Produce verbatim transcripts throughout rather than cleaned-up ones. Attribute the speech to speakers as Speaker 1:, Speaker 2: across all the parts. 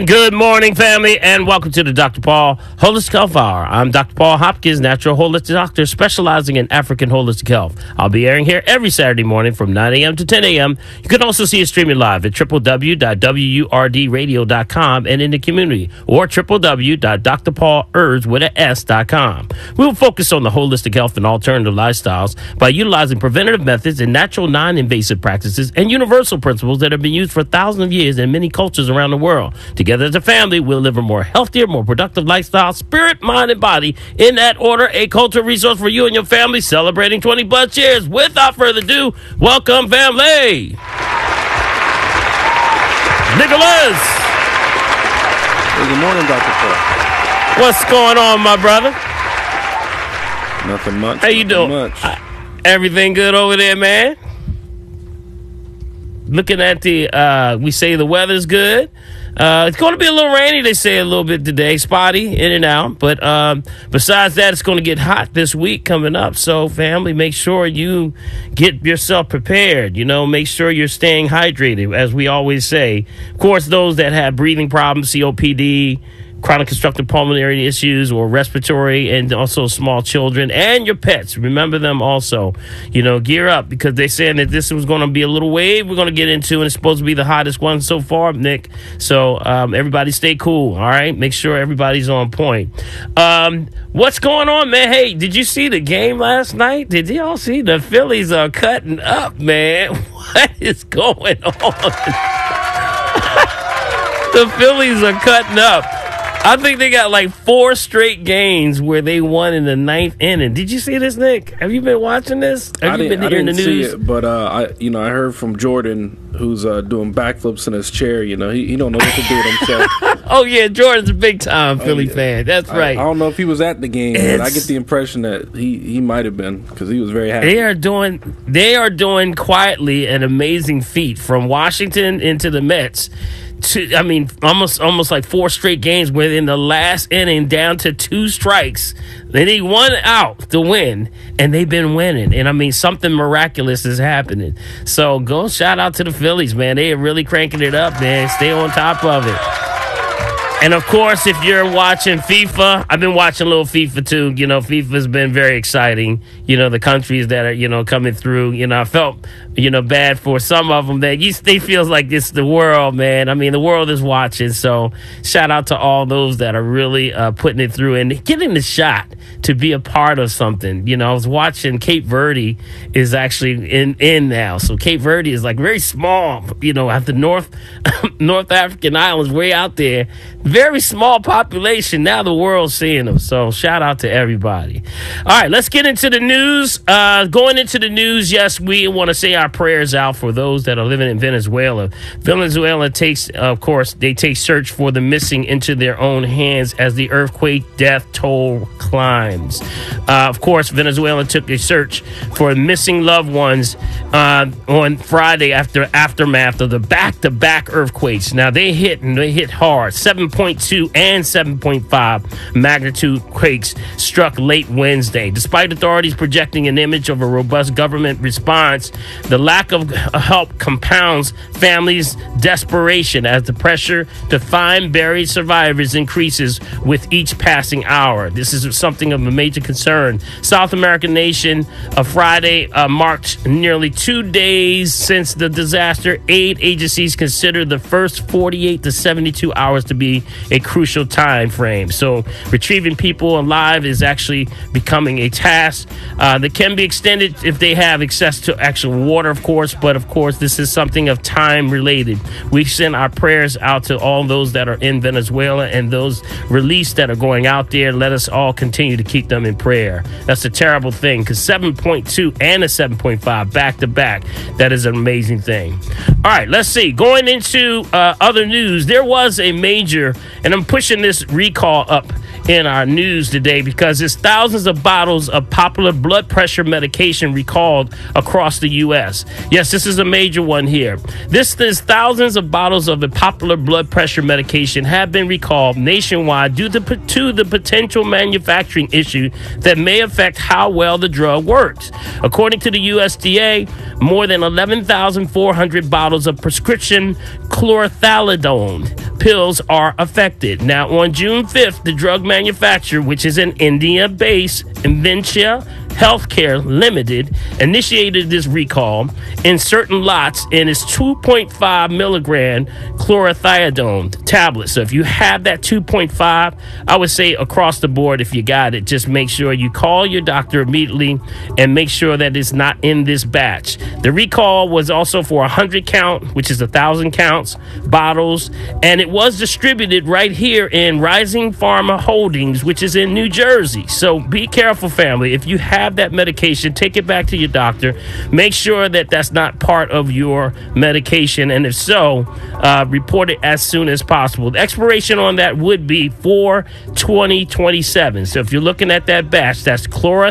Speaker 1: Good morning, family, and welcome to the Doctor Paul Holistic Health Hour. I'm Doctor Paul Hopkins, natural holistic doctor specializing in African holistic health. I'll be airing here every Saturday morning from nine a.m. to ten a.m. You can also see us streaming live at w w w dot w u r d radio dot com and in the community, or w w w dot d r paul urs with an s dot com. We will focus on the holistic health and alternative lifestyles by utilizing preventative methods and natural non-invasive practices and universal principles that have been used for thousands of years in many cultures around the world. Together as a family, we'll live a more healthier, more productive lifestyle, spirit, mind, and body. In that order, a cultural resource for you and your family celebrating twenty plus years. Without further ado, welcome, family. Nicholas.
Speaker 2: Hey, good morning, Doctor Paul.
Speaker 1: What's going on, my brother?
Speaker 2: Nothing much.
Speaker 1: How you doing?
Speaker 2: Much.
Speaker 1: Uh, everything good over there, man? Looking at the, uh, we say the weather's good. Uh, it's going to be a little rainy, they say, a little bit today. Spotty, in and out. But um, besides that, it's going to get hot this week coming up. So, family, make sure you get yourself prepared. You know, make sure you're staying hydrated, as we always say. Of course, those that have breathing problems, C O P D, chronic obstructive pulmonary issues, or respiratory, and also small children and your pets. Remember them also. You know, gear up, because they're saying that this was going to be a little wave we're going to get into, and it's supposed to be the hottest one so far, Nick. So um, everybody stay cool, all right? Make sure everybody's on point. Um, what's going on, man? Hey, did you see the game last night? Did y'all see the Phillies are cutting up, man? What is going on? The Phillies are cutting up. I think they got like four straight games where they won in the ninth inning. Did you see this, Nick? Have you been watching this? Have
Speaker 2: I
Speaker 1: you
Speaker 2: didn't,
Speaker 1: been
Speaker 2: I
Speaker 1: hearing the
Speaker 2: didn't
Speaker 1: news?
Speaker 2: see it, but uh, I, you know, I heard from Jordan, who's uh, doing backflips in his chair. You know, he, he don't know what to do with himself.
Speaker 1: Oh yeah, Jordan's a big time Philly
Speaker 2: oh, yeah.
Speaker 1: fan. That's
Speaker 2: I,
Speaker 1: right.
Speaker 2: I don't know if he was at the game,
Speaker 1: It's,
Speaker 2: but I get the impression that he, he might have been, because he was very happy.
Speaker 1: They are doing they are doing quietly an amazing feat from Washington into the Mets. To, I mean, almost almost like four straight games where in the last inning down to two strikes, they need one out to win, and they've been winning. And I mean, something miraculous is happening. So go shout out to the Phillies, man. They are really cranking it up, man. Stay on top of it. And, of course, if you're watching FIFA, I've been watching a little FIFA, too. You know, FIFA's been very exciting. You know, the countries that are, you know, coming through. You know, I felt, you know, bad for some of them that you, they feels like it's the world, man. I mean, the world is watching. So shout out to all those that are really uh, putting it through and getting the shot to be a part of something. You know, I was watching Cape Verde is actually in, in now. So Cape Verde is like very small, you know, at the North, North African islands way out there. Very small population. Now the world's seeing them. So shout out to everybody. All right, let's get into the news. Uh, going into the news, yes, we want to say our prayers out for those that are living in Venezuela. Venezuela takes, of course, they take search for the missing into their own hands as the earthquake death toll climbs. Uh, of course, Venezuela took a search for missing loved ones uh, on Friday after aftermath of the back-to-back earthquakes. Now, they hit, and they hit hard. seven point two and seven point five magnitude quakes struck late Wednesday. Despite authorities projecting an image of a robust government response, the lack of help compounds families' desperation as the pressure to find buried survivors increases with each passing hour. This is something of a major concern. South American nation of Friday uh, marked nearly two days since the disaster. Aid agencies consider the first forty-eight to seventy-two hours to be a crucial time frame. So retrieving people alive is actually becoming a task uh, that can be extended if they have access to actual water, of course. But of course, this is something of time related. We send our prayers out to all those that are in Venezuela and those released that are going out there. Let us all continue to keep them in prayer. That's a terrible thing, because seven point two and a seven point five back to back, that is an amazing thing. All right, let's see. Going into uh, other news, there was a major, and I'm pushing this recall up in our news today because there's thousands of bottles of popular blood pressure medication recalled across the U S. Yes, this is a major one here. This is thousands of bottles of the popular blood pressure medication have been recalled nationwide due to, to the potential manufacturing issue that may affect how well the drug works. According to the U S D A, more than eleven thousand four hundred bottles of prescription chlorthalidone pills are affected. Now, on June fifth, the drug manufacturer, which is an India-based Inventia Healthcare Limited, initiated this recall in certain lots in its two point five milligram chlorothiazide tablet. So if you have that two point five, I would say across the board, if you got it, just make sure you call your doctor immediately and make sure that it's not in this batch. The recall was also for one hundred count, which is one thousand counts, bottles, and it was distributed right here in Rising Pharma Holdings, which is in New Jersey. So be careful, family. If you have that medication, take it back to your doctor. Make sure that that's not part of your medication, and if so, uh, report it as soon as possible. The expiration on that would be four twenty twenty-seven. So if you're looking at that batch, that's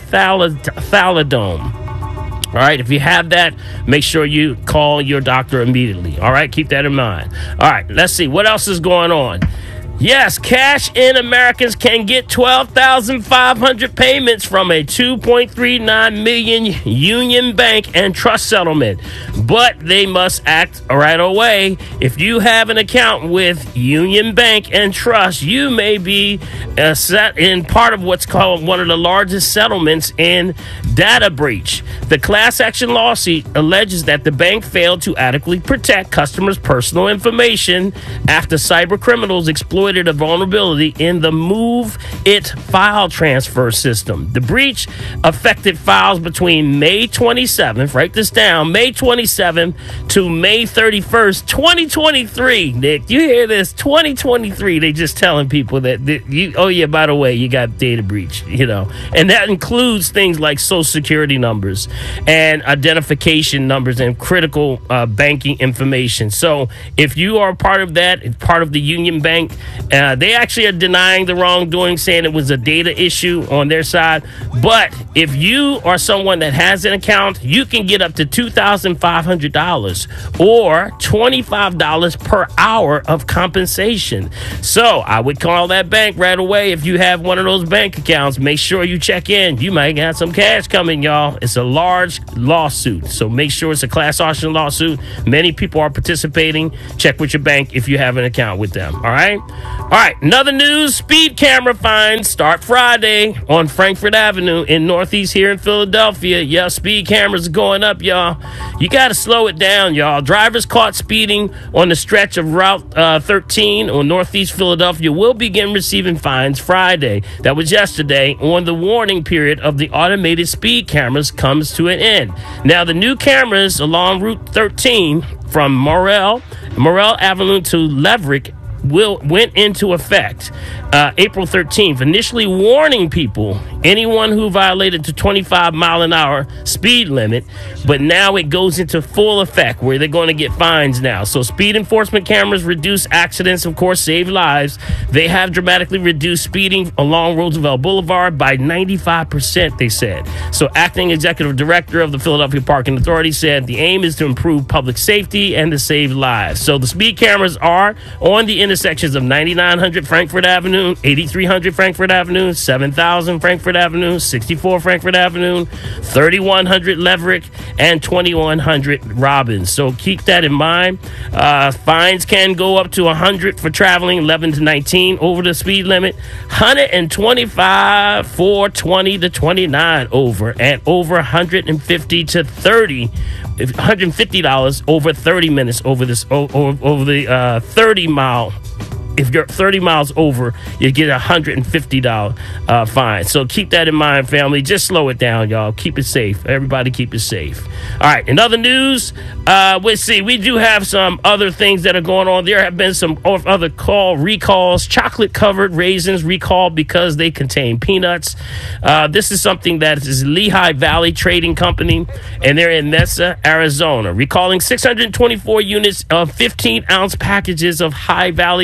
Speaker 1: chlorothalidone. All right, if you have that, make sure you call your doctor immediately. All right, keep that in mind. All right, let's see what else is going on. Yes, cash-in Americans can get twelve thousand five hundred payments from a two point three nine million Union Bank and Trust settlement, but they must act right away. If you have an account with Union Bank and Trust, you may be uh, set in part of what's called one of the largest settlements in data breach. The class action lawsuit alleges that the bank failed to adequately protect customers' personal information after cyber criminals exploited a vulnerability in the Move It file transfer system. The breach affected files between May twenty-seventh, write this down, May twenty-seventh to May thirty-first, twenty twenty-three. Nick, you hear this? twenty twenty-three. They just telling people that, that you, oh yeah, by the way, you got data breach, you know, and that includes things like social security numbers and identification numbers and critical uh, banking information. So if you are part of that, part of the Union Bank, Uh, they actually are denying the wrongdoing, saying it was a data issue on their side. But if you are someone that has an account, you can get up to two thousand five hundred dollars or twenty-five dollars per hour of compensation. So I would call that bank right away. If you have one of those bank accounts, make sure you check in. You might have some cash coming, y'all. It's a large lawsuit, so make sure it's a class action lawsuit. Many people are participating. Check with your bank if you have an account with them. All right. All right, another news, speed camera fines start Friday on Frankfort Avenue in Northeast here in Philadelphia. Yeah, speed cameras are going up, y'all. You got to slow it down, y'all. Drivers caught speeding on the stretch of Route uh, thirteen on Northeast Philadelphia will begin receiving fines Friday. That was yesterday, on the warning period of the automated speed cameras comes to an end. Now, the new cameras along Route thirteen from Morrell, Morrell Avenue to Leverick will went into effect uh, April thirteenth, initially warning people, anyone who violated the twenty-five mile an hour speed limit, but now it goes into full effect where they're going to get fines now. So speed enforcement cameras reduce accidents, of course, save lives. They have dramatically reduced speeding along Roosevelt Boulevard by ninety-five percent, they said. So acting executive director of the Philadelphia Parking Authority said the aim is to improve public safety and to save lives. So the speed cameras are on the intersections of ninety-nine hundred Frankfort Avenue, eighty-three hundred Frankfort Avenue, seven thousand Frankfort Avenue, sixty-four Frankfort Avenue, thirty-one hundred Leverick, and twenty-one hundred Robbins. So keep that in mind. Uh, fines can go up to one hundred for traveling eleven to nineteen over the speed limit, one hundred twenty-five for twenty to twenty-nine over, and over one hundred fifty to thirty, one hundred fifty dollars over thirty minutes over this over, over the uh, thirty mile. If you're thirty miles over, you get a one hundred fifty dollars uh, fine. So keep that in mind, family. Just slow it down, y'all. Keep it safe. Everybody keep it safe. All right. In other news, uh, let's see. We do have some other things that are going on. There have been some other call recalls. Chocolate-covered raisins recalled because they contain peanuts. Uh, this is something that is Lehigh Valley Trading Company, and they're in Mesa, Arizona, recalling six hundred twenty-four units of fifteen ounce packages of High Valley Orchid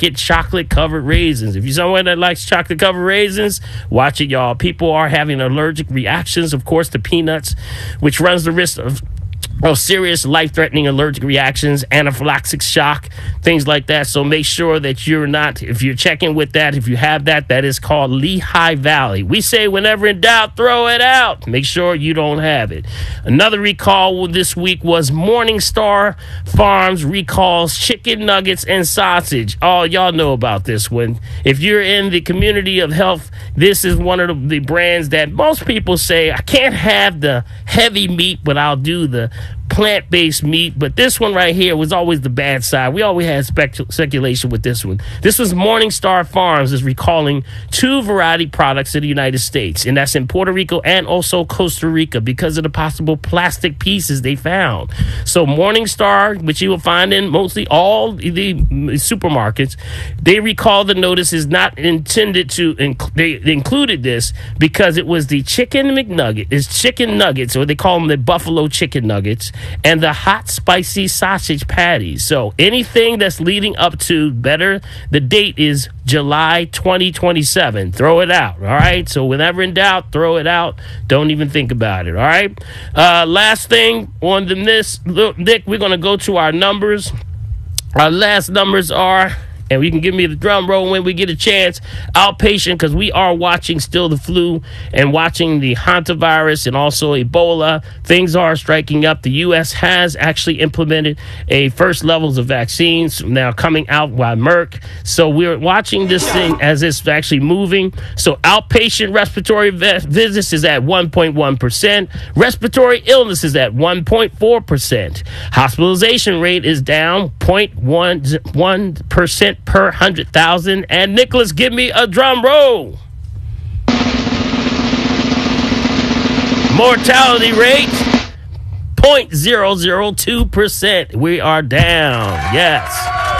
Speaker 1: get chocolate covered raisins. If you're someone that likes chocolate covered raisins, watch it, y'all. People are having allergic reactions, of course, to peanuts, which runs the risk of of serious life-threatening allergic reactions, anaphylaxis shock, things like that. So make sure that you're not, if you're checking with that, if you have that, that is called Lehigh Valley. We say whenever in doubt, throw it out. Make sure you don't have it. Another recall this week was Morningstar Farms recalls chicken nuggets and sausage. Oh, y'all know about this one. If you're in the community of health, this is one of the, the brands that most people say, I can't have the heavy meat, but I'll do the plant-based meat. But this one right here was always the bad side. We always had specu- speculation with this one. This was Morningstar Farms is recalling two variety products in the United States, and that's in Puerto Rico and also Costa Rica because of the possible plastic pieces they found. So Morningstar, which you will find in mostly all the supermarkets, they recall the notice is not intended to inc- they included this because it was the chicken McNugget. It's chicken nuggets, or they call them the buffalo chicken nuggets, and the hot spicy sausage patties. So anything that's leading up to better, the date is July twenty twenty-seven. Throw it out, all right? So whenever in doubt, throw it out. Don't even think about it, all right? Uh, last thing on the this, look, Nick, we're going to go to our numbers. Our last numbers are, and we can give me the drum roll when we get a chance, outpatient, because we are watching still the flu and watching the hantavirus and also Ebola. Things are striking up. The U S has actually implemented a first levels of vaccines now coming out by Merck. So we're watching this thing as it's actually moving. So outpatient respiratory vet visits is at one point one percent. Respiratory illness is at one point four percent. Hospitalization rate is down zero point one percent per one hundred thousand. And Nicholas, give me a drum roll. Mortality rate, zero point zero zero two percent. We are down. Yes.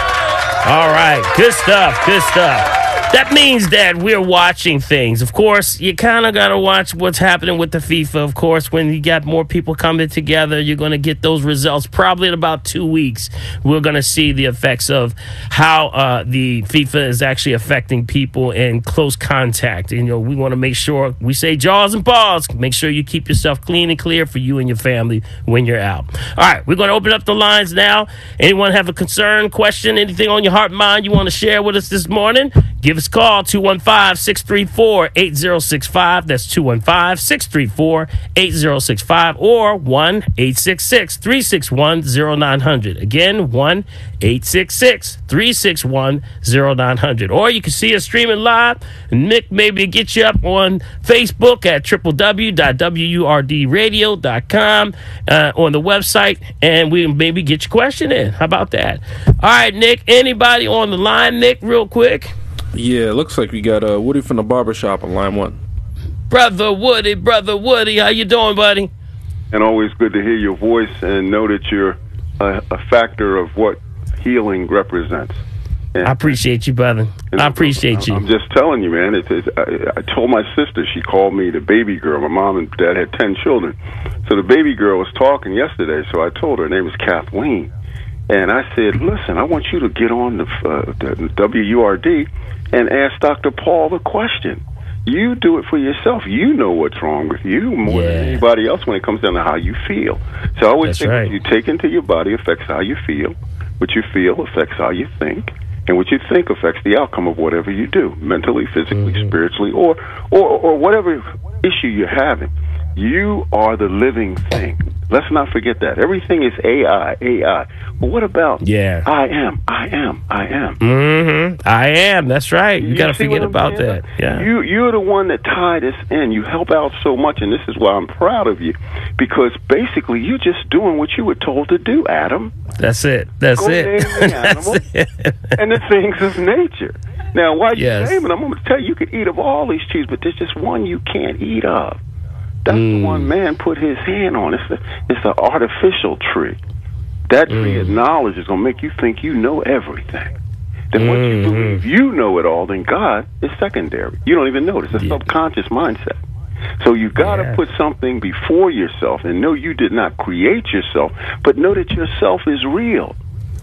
Speaker 1: All right. Good stuff. Good stuff. That means that we're watching things. Of course, you kind of got to watch what's happening with the FIFA. Of course, when you got more people coming together, you're going to get those results. Probably in about two weeks, we're going to see the effects of how uh, the FIFA is actually affecting people in close contact. You know, we want to make sure, we say jaws and balls, make sure you keep yourself clean and clear for you and your family when you're out. All right, we're going to open up the lines now. Anyone have a concern, question, anything on your heart and mind you want to share with us this morning? Give us a call, two one five, six three four, eight zero six five. That's two one five, six three four, eight zero six five, or one eight six six, three six one, zero nine hundred. Again, one eight six six, three six one, zero nine hundred. Or you can see us streaming live. Nick maybe get you up on Facebook at w w w dot w u r d radio dot com uh, on the website, and we maybe get your question in. How about that? All right, Nick, anybody on the line, Nick, real quick?
Speaker 2: Yeah, looks like we got uh, Woody from the barbershop on line one.
Speaker 1: Brother Woody, Brother Woody, how you doing, buddy?
Speaker 3: And always good to hear your voice and know that you're a, a factor of what healing represents. And,
Speaker 1: I appreciate you, brother.
Speaker 3: and
Speaker 1: I appreciate you.
Speaker 3: I'm just telling you, man. It's, it's, I, I told my sister, she called me the baby girl. My mom and dad had ten children. So the baby girl was talking yesterday, so I told her her name was Kathleen. And I said, listen, I want you to get on the, uh, the W U R D and ask Doctor Paul the question. You do it for yourself. You know what's wrong with you more
Speaker 1: yeah.
Speaker 3: than anybody else when it comes down to how you feel. So I always
Speaker 1: That's
Speaker 3: think
Speaker 1: right.
Speaker 3: what you take into your body affects how you feel. What you feel affects how you think. And what you think affects the outcome of whatever you do, mentally, physically, mm-hmm. spiritually, or, or, or whatever issue you're having. You are the living thing. Let's not forget that. Everything is A I, A I. But what about
Speaker 1: yeah.
Speaker 3: I am, I am, I am?
Speaker 1: Mm-hmm. I am. That's right. You, you got to forget about
Speaker 3: saying?
Speaker 1: that. Yeah.
Speaker 3: You, you're the one that tied us in. You help out so much, and this is why I'm proud of you, because basically you're just doing what you were told to do, Adam.
Speaker 1: That's it. That's
Speaker 3: Go
Speaker 1: it.
Speaker 3: name the animal and the things of nature. Now, while you're
Speaker 1: yes.
Speaker 3: naming them, I'm going to tell you, you could eat of all these trees, but there's just one you can't eat of. That's mm. the one man put his hand on. It's the, it's an artificial tree. That tree mm. of knowledge is going to make you think you know everything. Then mm-hmm. once you believe you know it all, then God is secondary. You don't even notice. It's a yeah. subconscious mindset. So you got to yeah. put something before yourself and know you did not create yourself, but know that yourself is real.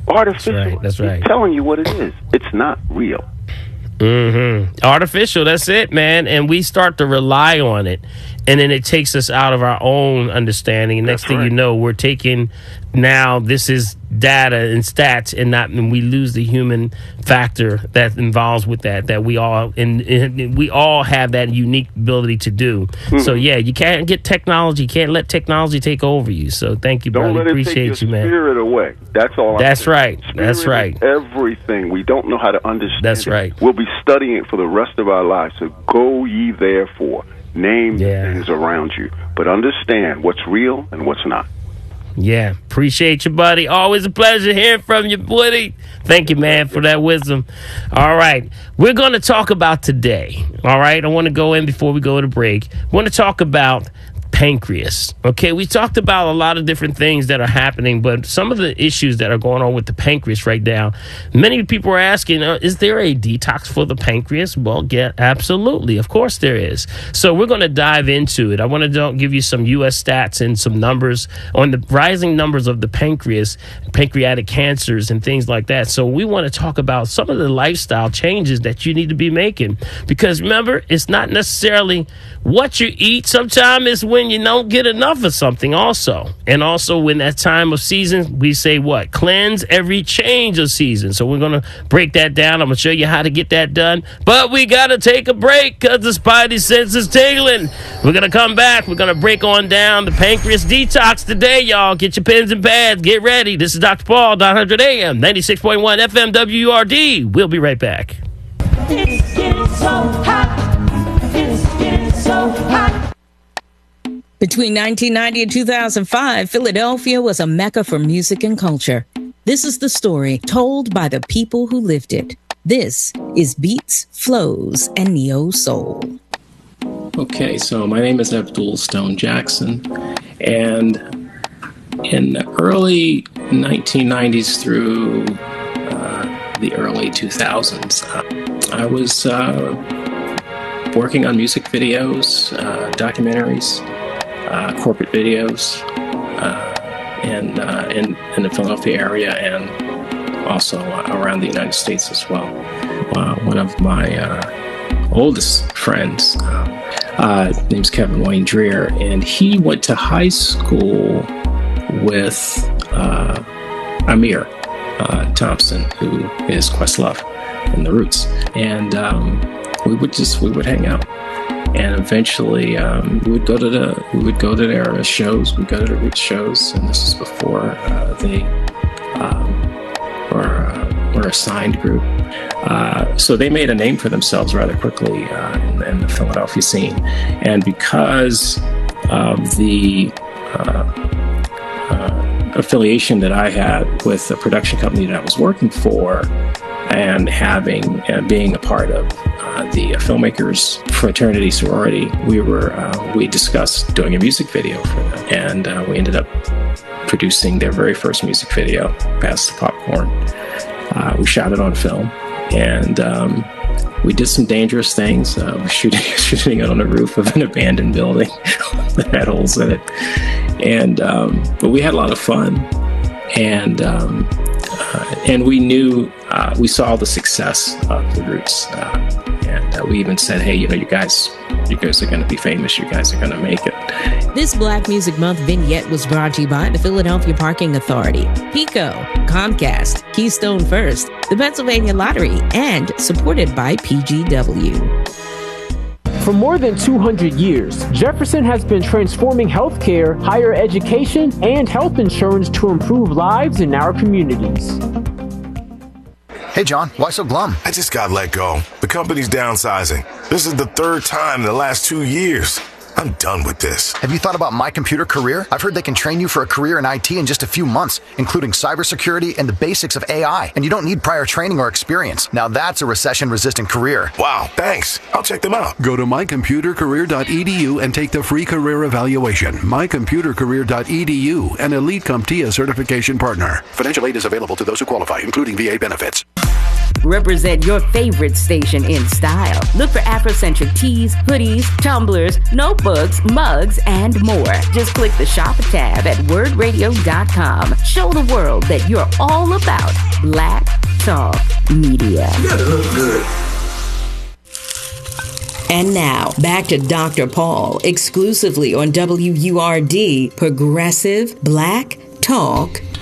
Speaker 3: Artificial.
Speaker 1: That's right. That's right.
Speaker 3: It's telling you what it is. It's not real.
Speaker 1: Mm-hmm. Artificial. That's it, man. And we start to rely on it, and then it takes us out of our own understanding. And next
Speaker 3: That's
Speaker 1: thing
Speaker 3: right.
Speaker 1: you know, we're taking now this is data and stats, and not and we lose the human factor that involves with that. That we all and, and we all have that unique ability to do. Mm-hmm. So yeah, you can't get technology. You can't let technology take over you. So thank you,
Speaker 3: Don't
Speaker 1: brother.
Speaker 3: let it
Speaker 1: Appreciate
Speaker 3: take your
Speaker 1: you, man.
Speaker 3: Spirit away. That's all.
Speaker 1: That's
Speaker 3: I'm saying.
Speaker 1: right.
Speaker 3: Spirit
Speaker 1: That's right.
Speaker 3: Is everything. We don't know how to understand.
Speaker 1: That's
Speaker 3: it.
Speaker 1: right.
Speaker 3: We'll be studying it for the rest of our lives. So go ye therefore. Name
Speaker 1: Yeah.
Speaker 3: things around you, but understand what's real and what's not.
Speaker 1: Yeah, appreciate you, buddy. Always a pleasure hearing from you, Woody. Thank you, man, for that wisdom. All right, we're going to talk about today. All right, I want to go in before we go to break. I want to talk about pancreas. Okay, we talked about a lot of different things that are happening, but some of the issues that are going on with the pancreas right now, many people are asking, uh, is there a detox for the pancreas? Well, yeah, absolutely. Of course there is. So we're going to dive into it. I want to give you some U S stats and some numbers on the rising numbers of the pancreas, pancreatic cancers and things like that. So we want to talk about some of the lifestyle changes that you need to be making, because remember, it's not necessarily what you eat. Sometimes it's when you don't get enough of something also. And also when that time of season, we say what? Cleanse every change of season. So we're going to break that down. I'm going to show you how to get that done. But we got to take a break because the spidey sense is tingling. We're going to come back. We're going to break on down the pancreas detox today, y'all. Get your pens and pads. Get ready. This is Doctor Paul, nine hundred A M, ninety-six point one F M W U R D. We'll be right back.
Speaker 4: It's getting so hot. It's getting so hot. Between nineteen ninety and two thousand five, Philadelphia was a mecca for music and culture. This is the story told by the people who lived it. This is Beats, Flows, and Neo Soul.
Speaker 5: Okay, so my name is Abdul Stone Jackson, and in the early nineteen nineties through uh, the early two thousands, uh, I was uh, working on music videos, uh, documentaries, Uh, corporate videos uh, in, uh, in in the Philadelphia area, and also uh, around the United States as well. Uh, one of my uh, oldest friends, uh, uh, name's Kevin Wayne Dreer, and he went to high school with uh, Amir uh, Thompson, who is Questlove and the Roots, and um, we would just we would hang out. And eventually, um, we would go to the we would go to their shows. We'd go to the Roots shows, and this is before uh, they um, were uh, were a signed group. Uh, so they made a name for themselves rather quickly uh, in, in the Philadelphia scene, and because of the uh, uh, affiliation that I had with the production company that I was working for, and having uh, being a part of uh, the uh, filmmakers fraternity sorority, we were uh, we discussed doing a music video for them, and uh, we ended up producing their very first music video, Pass the Popcorn. Uh, we shot it on film, and um, we did some dangerous things. Uh, we're shooting shooting it on the roof of an abandoned building that had holes in it, and um, but we had a lot of fun, and um, uh, and we knew uh, we saw the success of the Roots, uh, and uh, we even said, hey, you know, you guys, you guys are going to be famous. You guys are going to make it.
Speaker 4: This Black Music Month vignette was brought to you by the Philadelphia Parking Authority, PICO, Comcast, Keystone First, the Pennsylvania Lottery, and supported by P G W.
Speaker 6: For more than two hundred years, Jefferson has been transforming healthcare, higher education, and health insurance to improve lives in our communities.
Speaker 7: Hey, John, why so glum?
Speaker 8: I just got let go. The company's downsizing. This is the third time in the last two years. I'm done with this.
Speaker 7: Have you thought about My Computer Career? I've heard they can train you for a career in I T in just a few months, including cybersecurity and the basics of A I. And you don't need prior training or experience. Now that's a recession-resistant career.
Speaker 8: Wow, thanks. I'll check them out.
Speaker 9: Go to my computer career dot e d u and take the free career evaluation. my computer career dot e d u, an Elite CompTIA certification partner. Financial aid is available to those who qualify, including V A benefits.
Speaker 4: Represent your favorite station in style. Look for Afrocentric tees, hoodies, tumblers, notebooks, mugs, and more. Just click the shop tab at word radio dot com. Show the world that you're all about Black Talk Media.
Speaker 10: You gotta look good.
Speaker 4: And now, back to Doctor Paul, exclusively on W U R D, Progressive Black Talk